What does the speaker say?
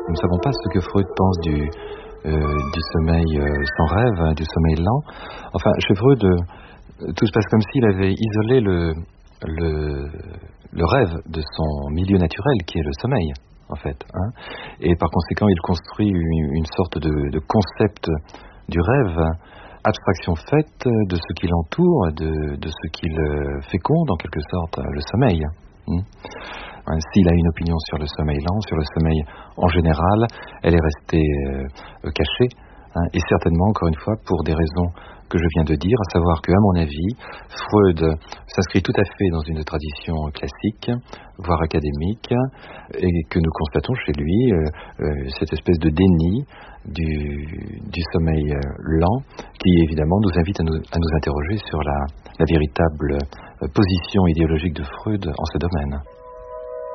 Nous ne savons pas ce que Freud pense du sommeil sans rêve, hein, du sommeil lent. Enfin, chez Freud, tout se passe comme s'il avait isolé le rêve de son milieu naturel, qui est le sommeil, en fait. Hein. Et par conséquent, il construit une sorte de concept du rêve, abstraction faite de ce qui l'entoure, de ce qu'il féconde, en quelque sorte, le sommeil. S'il a une opinion sur le sommeil lent, sur le sommeil en général, elle est restée cachée, et certainement, encore une fois, pour des raisons que je viens de dire, à savoir qu'à mon avis, Freud s'inscrit tout à fait dans une tradition classique, voire académique, et que nous constatons chez lui cette espèce de déni du sommeil lent, qui évidemment nous invite à nous interroger sur la véritable position idéologique de Freud en ce domaine.